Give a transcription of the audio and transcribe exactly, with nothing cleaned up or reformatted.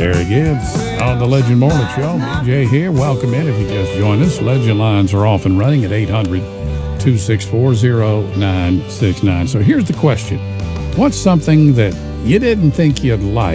Terry Gibbs on the Legend Morning Show. B J here. Welcome in if you just joined us. Legend lines are off and running at eight hundred, two six four, zero nine six nine. So here's the question. What's something that you didn't think you'd like